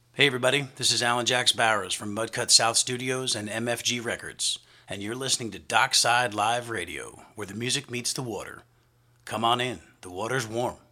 Hey everybody, this is Alan Jax Barrows from Mudcut South Studios and MFG Records, and you're listening to Dockside Live Radio, where the music meets the water. Come on in, the water's warm.